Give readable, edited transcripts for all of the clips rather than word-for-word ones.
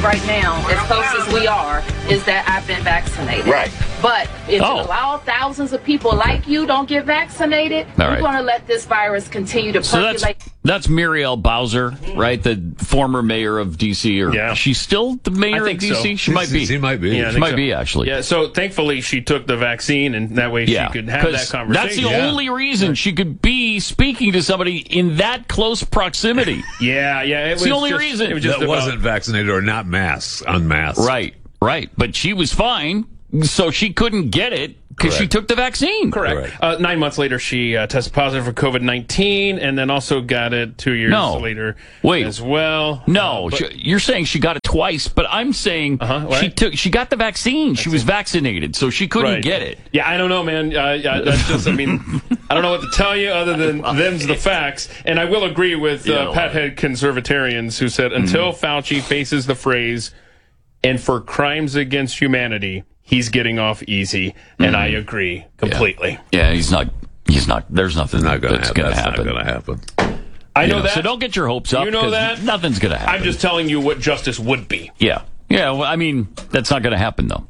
right now, as close as we are, is that I've been vaccinated. Right. But if you allow thousands of people like you don't get vaccinated, you're going to let this virus continue to percolate. That's Muriel Bowser, right? The former mayor of D.C. She's still the mayor of D.C.? She might be. She might be, actually. Yeah, so thankfully she took the vaccine, and that way she could have that conversation. That's the only reason she could be speaking to somebody in that close proximity. It's the only reason. That wasn't vaccinated or not unmasked. Right. But she was fine, so she couldn't get it because she took the vaccine. Correct. 9 months later, she tested positive for COVID-19, and then also got it 2 years later as well. No, you're saying she got it twice, but I'm saying she got the vaccine. She was vaccinated, so she couldn't get it. Yeah, I don't know, man. That's just, I don't know what to tell you other than them's the facts. And I will agree with Pathead conservatarians who said, until Fauci faces the phrase, and for crimes against humanity, he's getting off easy, and I agree completely. Yeah, he's not. There's nothing that's going to happen. That's not going to happen. I know that. So don't get your hopes up. You know that. Nothing's going to happen. I'm just telling you what justice would be. Yeah. Well, that's not going to happen though.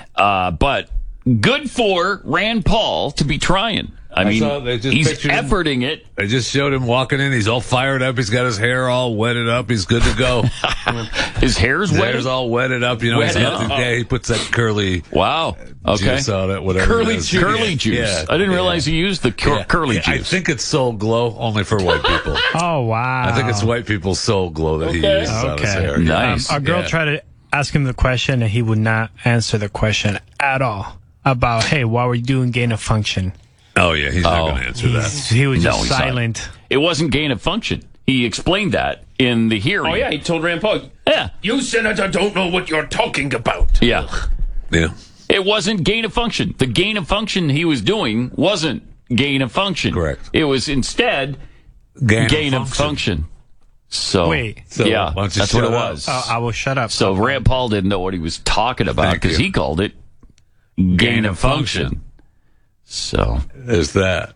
But good for Rand Paul to be trying. He's efforting it. They just showed him walking in. He's all fired up. He's got his hair all wetted up. He's good to go. His hair's wetted? Hair's all wetted up. He puts that curly juice on it, whatever. Curly juice. Yeah. I didn't realize he used the curly juice. I think it's Soul Glow only for white people. Oh, wow. I think it's white people's Soul Glow that he uses on his hair. Nice. A girl tried to ask him the question, and he would not answer the question at all about, hey, why were you doing gain of function? Oh, yeah, he's not going to answer that. He was just silent. It wasn't gain of function. He explained that in the hearing. Oh, yeah, he told Rand Paul, you, Senator, don't know what you're talking about. Yeah. It wasn't gain of function. The gain of function he was doing wasn't gain of function. Correct. It was instead gain of function. So, that's what it was. I will shut up. So Rand Paul didn't know what he was talking about because he called it gain of function. So there's that.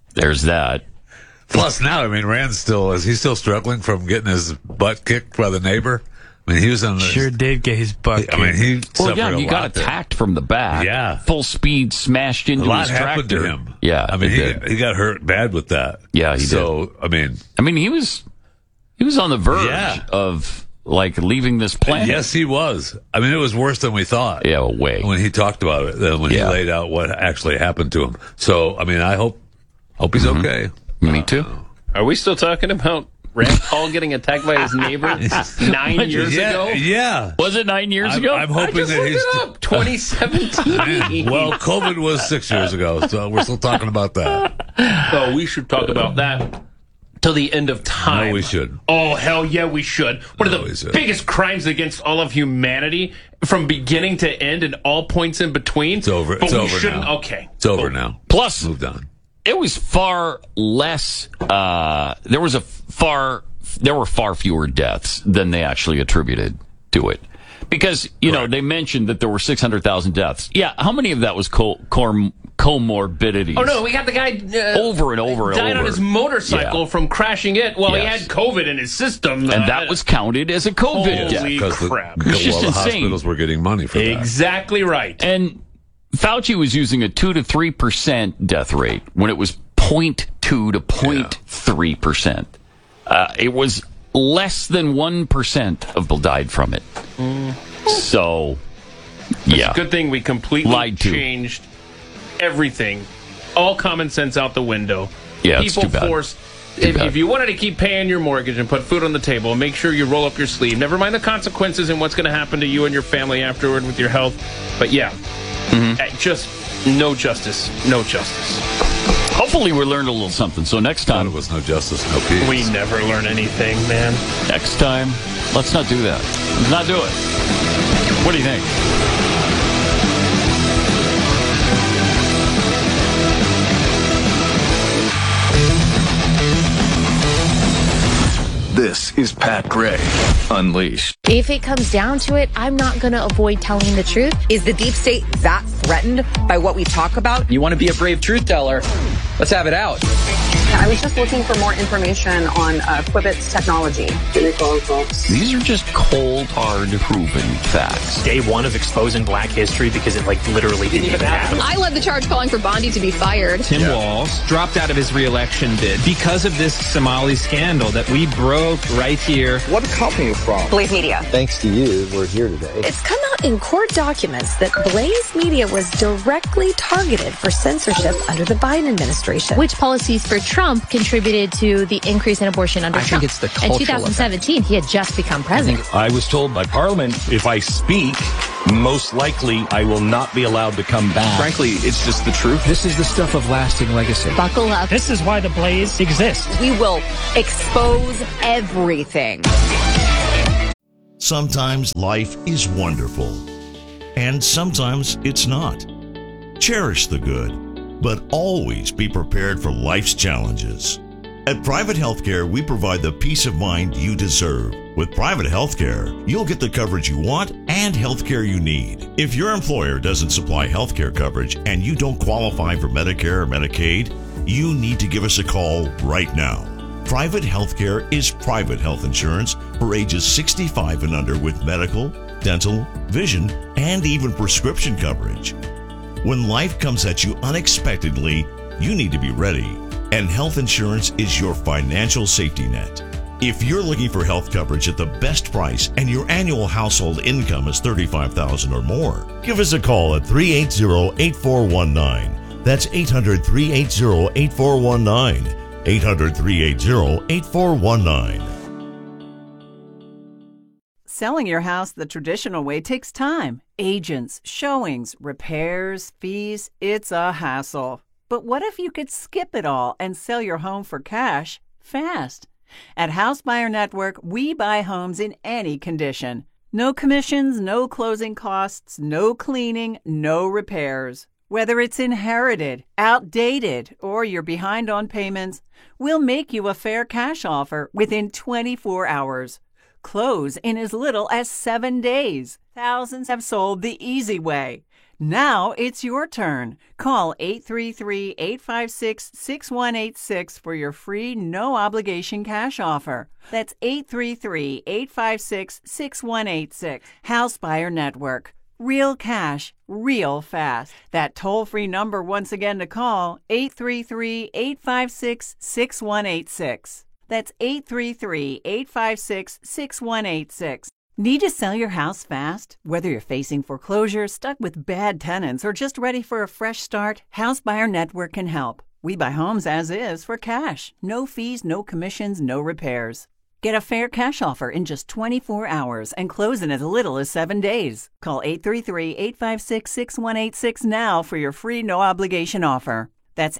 Plus now, Rand's is he still struggling from getting his butt kicked by the neighbor? He was on the... Sure did get his butt kicked. He got attacked from the back. Yeah. Full speed, smashed into his tractor. A lot happened to him. Yeah. He got hurt bad with that. Yeah, he did. He was on the verge of... leaving this planet. Yes, he was. It was worse than we thought. Yeah, way. When he talked about it, then when he laid out what actually happened to him. So, I hope he's okay. Me too. Are we still talking about Rand Paul getting attacked by his neighbor 9 years ago? Yeah. Was it 9 years ago? I'm hoping that he's... 2017. Well, COVID was 6 years ago, so we're still talking about that. So we should talk about that till the end of time. No, we should. Oh, hell yeah, we should. One of the biggest crimes against all of humanity from beginning to end and all points in between. It's over. But it's we over shouldn't. now. Okay. It's over now. Plus, moved on. It was far less, there were far fewer deaths than they actually attributed to it. Because, they mentioned that there were 600,000 deaths. Yeah, how many of that was comorbidities? Oh, no, we got the guy... over and over and over. Died on his motorcycle from crashing it while he had COVID in his system. And that was counted as a COVID death. Holy crap. It's just the insane. Hospitals were getting money for that. Exactly right. And Fauci was using a 2 to 3% death rate when it was 0.2 to 0.3%. It was less than 1% of people died from it. So, it's a good thing we completely changed everything. All common sense out the window. Yeah, people forced. If you wanted to keep paying your mortgage and put food on the table, make sure you roll up your sleeve. Never mind the consequences and what's going to happen to you and your family afterward with your health. But just no justice. No justice. Hopefully we learned a little something. So next time... It was no justice, no peace. We never learn anything, man. Next time, let's not do that. Let's not do it. What do you think? This is Pat Gray Unleashed. If it comes down to it, I'm not going to avoid telling the truth. Is the deep state that threatened by what we talk about? You want to be a brave truth teller, Let's have it out. I was just looking for more information on Quibbit's technology. These are just cold, hard, proven facts. Day one of exposing black history because it literally didn't even happen. I led the charge calling for Bondi to be fired. Tim Walz dropped out of his re-election bid because of this Somali scandal that we broke right here. What company are you from? Blaze Media. Thanks to you, we're here today. It's come out in court documents that Blaze Media was directly targeted for censorship under the Biden administration. Which policies for Trump contributed to the increase in abortion under Trump? I think it's the cultural In 2017, he had just become president. I was told by Parliament, if I speak, most likely I will not be allowed to come back. Frankly, it's just the truth. This is the stuff of lasting legacy. Buckle up. This is why the Blaze exists. We will expose everything. Sometimes life is wonderful, and sometimes it's not. Cherish the good, but always be prepared for life's challenges. At Private Healthcare, we provide the peace of mind you deserve. With Private Healthcare, you'll get the coverage you want and healthcare you need. If your employer doesn't supply healthcare coverage and you don't qualify for Medicare or Medicaid, you need to give us a call right now. Private Healthcare is private health insurance for ages 65 and under with medical, dental, vision, and even prescription coverage. When life comes at you unexpectedly, you need to be ready, and health insurance is your financial safety net. If you're looking for health coverage at the best price and your annual household income is $35,000 or more, give us a call at 380-8419. That's 800-380-8419. 800-380-8419. Selling your house the traditional way takes time. Agents, showings, repairs, fees, it's a hassle. But what if you could skip it all and sell your home for cash fast? At House Buyer Network, we buy homes in any condition. No commissions, no closing costs, no cleaning, no repairs. Whether it's inherited, outdated, or you're behind on payments, we'll make you a fair cash offer within 24 hours. Close in as little as 7 days. Thousands have sold the easy way. Now it's your turn. Call 833-856-6186 for your free, no-obligation cash offer. That's 833-856-6186. House Buyer Network. Real cash, real fast. That toll-free number once again to call, 833-856-6186. That's 833-856-6186. Need to sell your house fast? Whether you're facing foreclosure, stuck with bad tenants, or just ready for a fresh start, House Buyer Network can help. We buy homes as is for cash. No fees, no commissions, no repairs. Get a fair cash offer in just 24 hours and close in as little as 7 days. Call 833-856-6186 now for your free no-obligation offer. That's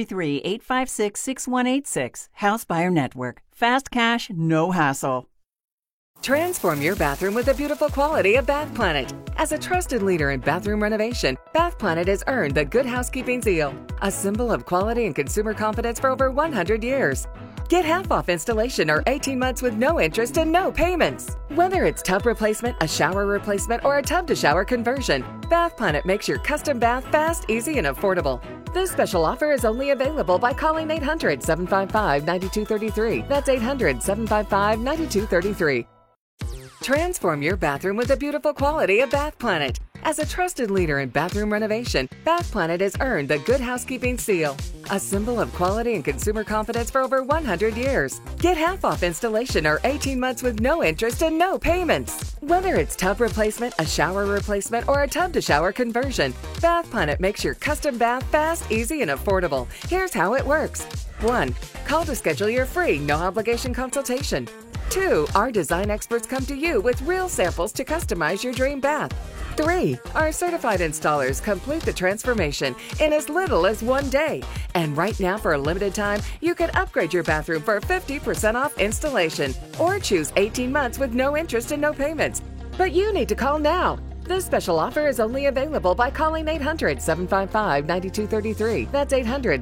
833-856-6186. House Buyer Network. Fast cash, no hassle. Transform your bathroom with the beautiful quality of Bath Planet. As a trusted leader in bathroom renovation, Bath Planet has earned the Good Housekeeping seal, a symbol of quality and consumer confidence for over 100 years. Get half off installation or 18 months with no interest and no payments. Whether it's tub replacement, a shower replacement, or a tub-to-shower conversion, Bath Planet makes your custom bath fast, easy, and affordable. This special offer is only available by calling 800-755-9233. That's 800-755-9233. Transform your bathroom with the beautiful quality of Bath Planet. As a trusted leader in bathroom renovation, Bath Planet has earned the Good Housekeeping seal, a symbol of quality and consumer confidence for over 100 years. Get half off installation or 18 months with no interest and no payments. Whether it's tub replacement, a shower replacement, or a tub-to-shower conversion, Bath Planet makes your custom bath fast, easy, and affordable. Here's how it works. 1. Call to schedule your free, no-obligation consultation. 2. Our design experts come to you with real samples to customize your dream bath. 3. Our certified installers complete the transformation in as little as 1 day. And right now, for a limited time, you can upgrade your bathroom for 50% off installation or choose 18 months with no interest and no payments. But you need to call now. This special offer is only available by calling 800-755-9233. That's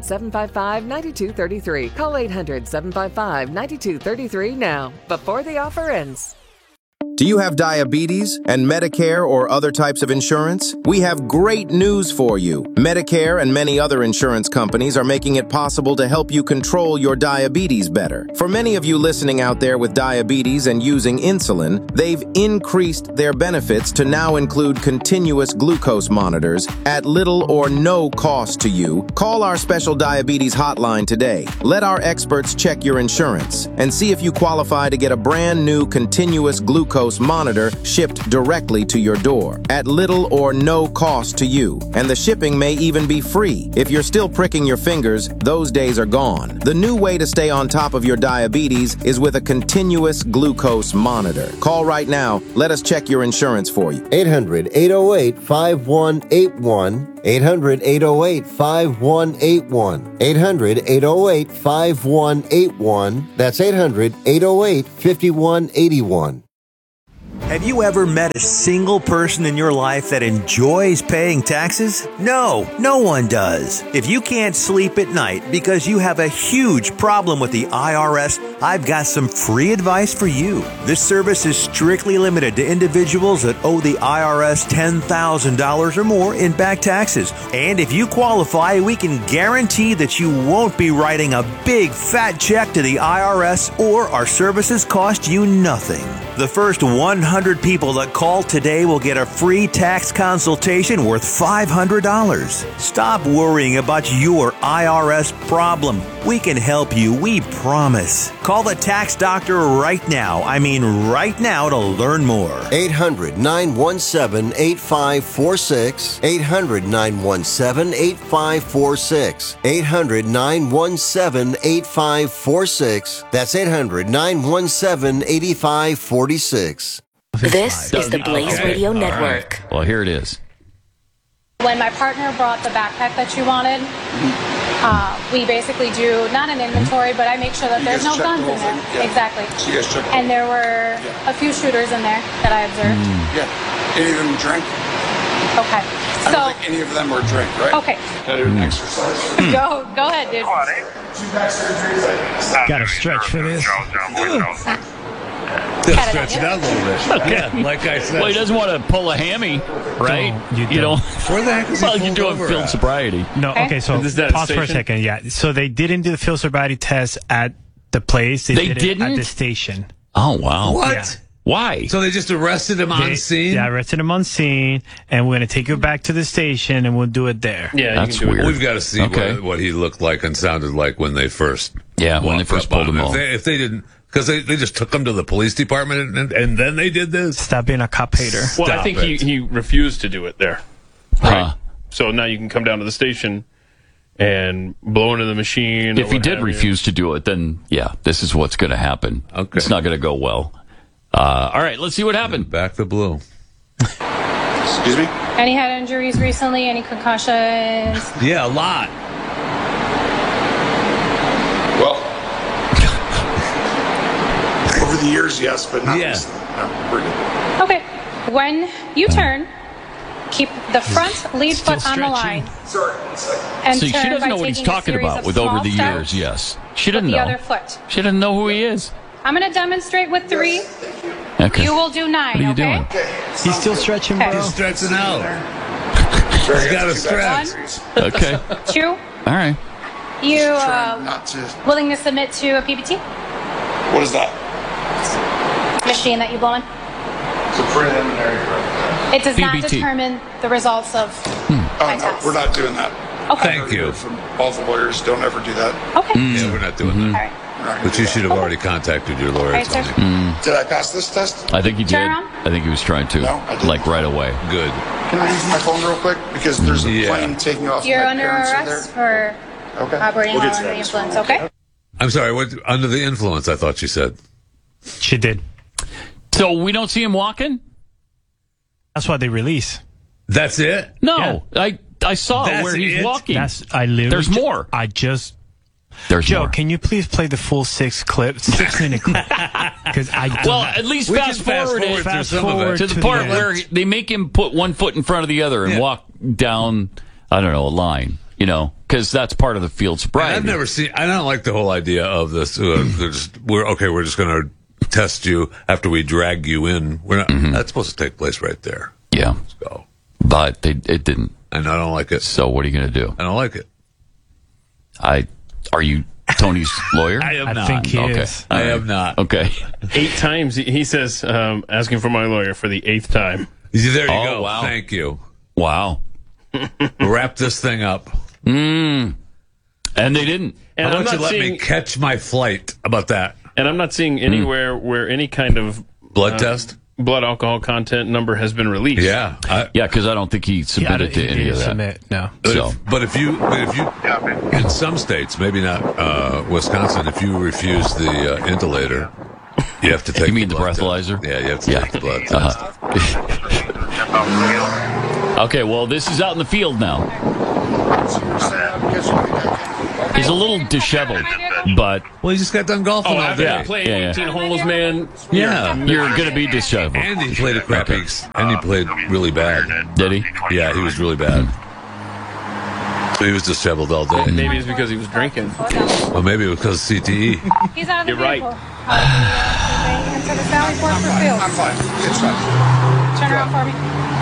800-755-9233. Call 800-755-9233 now, before the offer ends. Do you have diabetes and Medicare or other types of insurance? We have great news for you. Medicare and many other insurance companies are making it possible to help you control your diabetes better. For many of you listening out there with diabetes and using insulin, they've increased their benefits to now include continuous glucose monitors at little or no cost to you. Call our special diabetes hotline today. Let our experts check your insurance and see if you qualify to get a brand new continuous glucose monitor shipped directly to your door at little or no cost to you. And the shipping may even be free. If you're still pricking your fingers, those days are gone. The new way to stay on top of your diabetes is with a continuous glucose monitor. Call right now. Let us check your insurance for you. 800-808-5181. 800-808-5181. 800-808-5181. That's 800-808-5181. Have you ever met a single person in your life that enjoys paying taxes? No, no one does. If you can't sleep at night because you have a huge problem with the IRS, I've got some free advice for you. This service is strictly limited to individuals that owe the IRS $10,000 or more in back taxes. And if you qualify, we can guarantee that you won't be writing a big fat check to the IRS, or our services cost you nothing. The first 100 people that call today will get a free tax consultation worth $500. Stop worrying about your IRS problem. We can help you, we promise. Call the tax doctor right now. I mean right now, to learn more. 800-917-8546. 800-917-8546. 800-917-8546. That's 800-917-8546. This is the Blaze Radio Network. Right. Well, here it is. When my partner brought the backpack that you wanted, we basically do not an inventory, but I make sure that there's no guns in there. Yeah. Exactly. So you guys check and there were a few shooters in there that I observed. Yeah. Any of them drink? Okay. I don't think any of them were drink, right? Okay. Gotta do an exercise. Go ahead, dude. Gotta stretch for this. Stretch it out a little bit. Okay. Yeah, like I said. Well, he doesn't want to pull a hammy, right? You don't. Where the heck is he Well, you're pulled doing over field at? sobriety. No, okay, so pause for a second. Yeah, so they didn't do the field sobriety test at the place. They did didn't? it at the station. Oh, wow. What? Yeah. Why? So they just arrested him on scene? Yeah, arrested him on scene, and we're going to take you back to the station, and we'll do it there. Yeah, that's you can do weird. We've got to see what he looked like and sounded like when they first pulled him off. If they didn't, because they just took him to the police department and then they did this. Stop being a cop hater. Well, I think he refused to do it there. Right. So now you can come down to the station and blow into the machine. If he did refuse to do it, then this is what's going to happen. Okay. It's not going to go well. All right, let's see what happened. Back the blue. Excuse me? Any head injuries recently? Any concussions? Yeah, a lot. Well, over the years, yes, but not recently. No, we're good. Okay. When you turn, keep the front lead foot on the line. Sorry, 1 second. And See, she turn doesn't by know what he's taking a talking series about of with over small the steps years, yes. She with doesn't the know. other foot. She doesn't know who he is. I'm going to demonstrate with 3. Okay. You will do 9, What are you okay? doing? He's still stretching, bro. He's stretching out. He's got to stretch. 1, Okay. 2. All right. You Not to. willing to submit to a PBT? What is that? Machine that you blow in? It's a preliminary. It does not PBT. determine the results of my No, test. we're not doing that. Okay. Thank you. From all the lawyers, don't ever do that. Okay. Yeah, we're not doing All that. right. We're not gonna But do you that. should have already contacted your lawyer, Right, sir. Tony. Did I pass this test? I think he did. Turn around. I think he was trying to. No, I didn't. Like right away. Good. Can I use my phone real quick? Because there's a Yeah. plane taking off. You're My under parents are arrest there. for Okay. operating We'll get while to under the that. influence, okay? I'm sorry, what? Under the influence, I thought she said. She did. So we don't see him walking? That's why they release. That's it? No. I saw That's where he's it? walking. There's more. There's Joe, more. can you please play the full 6 minute clip? Because Well, at least We fast can forward it through some of it. to the part where they make him put one foot in front of the other and walk down, I don't know, a line, because that's part of the field sobriety. I've never seen. I don't like the whole idea of this. We're just going to test you after we drag you in. We're not. That's supposed to take place right there. Yeah. So, but it didn't. And I don't like it. So what are you going to do? I don't like it. Are you Tony's lawyer? I think he is. I am not. Okay. 8 times, he says, asking for my lawyer for the 8th time. There you go. Wow. Thank you. Wow. Wrap this thing up. And they didn't. And How about you let me catch my flight? How about that? And I'm not seeing anywhere where any kind of blood test, blood alcohol content number has been released. Yeah, because I don't think he submitted to any of that. No. But if you, in some states, maybe not Wisconsin, if you refuse the inhalator, you have to take. You mean the breathalyzer? Yeah, you have to take the blood test. Okay, well, this is out in the field now. He's a little disheveled, but... Well, he just got done golfing all day. After playing 18 holes, man. Yeah. You're going to be disheveled. And he played a crappy... And he played really bad. Did he? Yeah, he was really bad. So he was disheveled all day. Maybe it's because he was drinking. Well, maybe it was because of CTE. He's out of the You're right. Into the Sally Port for field. I'm fine. It's fine. Turn around for me.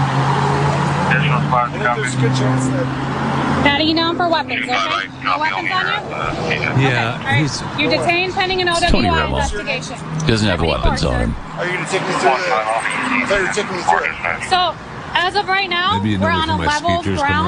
Good chance that... Patting you down for weapons, okay? No weapons on you? Yeah. Okay. You're detained pending an Tony OWI Romo. investigation. He doesn't have weapons on him. Are you going to take me through the... Are you taking me through it? So, as of right now, Maybe you know we're me on a from my level speakers ground.